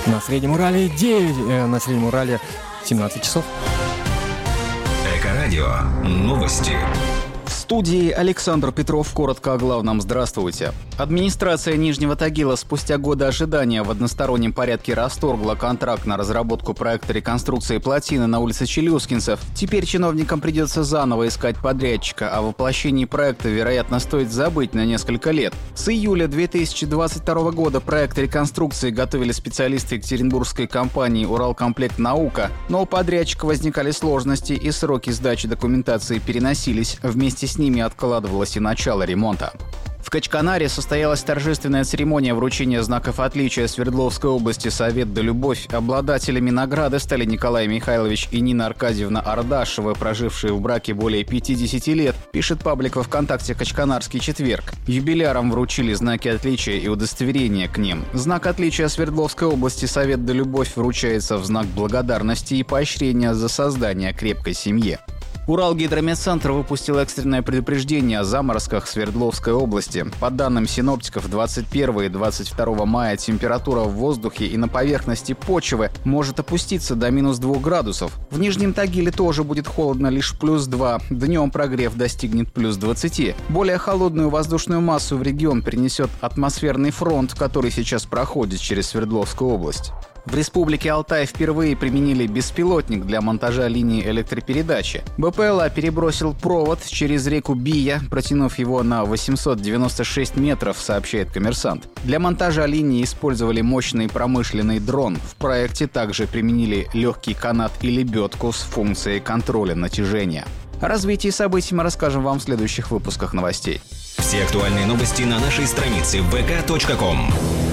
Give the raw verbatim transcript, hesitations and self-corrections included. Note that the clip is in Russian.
На Среднем Урале девять, э, на Среднем Урале семнадцать часов. Эко-радио. Новости. В студии Александр Петров. Коротко о главном. Здравствуйте. Администрация Нижнего Тагила спустя годы ожидания в одностороннем порядке расторгла контракт на разработку проекта реконструкции плотины на улице Челюскинцев. Теперь чиновникам придется заново искать подрядчика. О воплощении проекта, вероятно, стоит забыть на несколько лет. С июля две тысячи двадцать второго года проект реконструкции готовили специалисты екатеринбургской компании «Уралкомплект Наука», но у подрядчика возникали сложности и сроки сдачи документации переносились. Вместе с ними откладывалось и начало ремонта. В Качканаре состоялась торжественная церемония вручения знаков отличия Свердловской области «Совет да Любовь». Обладателями награды стали Николай Михайлович и Нина Аркадьевна Ардашева, прожившие в браке более пятидесяти лет, пишет паблик во ВКонтакте «Качканарский четверг». Юбилярам вручили знаки отличия и удостоверения к ним. Знак отличия Свердловской области «Совет да Любовь» вручается в знак благодарности и поощрения за создание крепкой семьи. Уралгидрометцентр выпустил экстренное предупреждение о заморозках в Свердловской области. По данным синоптиков, двадцать первого и двадцать второго мая температура в воздухе и на поверхности почвы может опуститься до минус двух градусов. В Нижнем Тагиле тоже будет холодно, лишь плюс два. Днем прогрев достигнет плюс двадцати. Более холодную воздушную массу в регион принесет атмосферный фронт, который сейчас проходит через Свердловскую область. В Республике Алтай впервые применили беспилотник для монтажа линии электропередачи. БПЛА перебросил провод через реку Бия, протянув его на восемьсот девяносто шесть метров, сообщает «Коммерсант». Для монтажа линии использовали мощный промышленный дрон. В проекте также применили легкий канат и лебедку с функцией контроля натяжения. О развитии событий мы расскажем вам в следующих выпусках новостей. Все актуальные новости на нашей странице вэ ка точка ком.